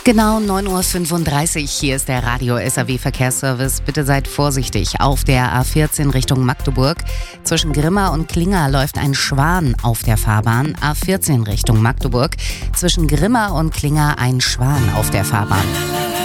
Genau 9.35 Uhr, hier ist der Radio SAW Verkehrsservice. Bitte seid vorsichtig. Auf der A14 Richtung Magdeburg. Zwischen Grimma und Klinger läuft ein Schwan auf der Fahrbahn. A14 Richtung Magdeburg. Zwischen Grimma und Klinger ein Schwan auf der Fahrbahn.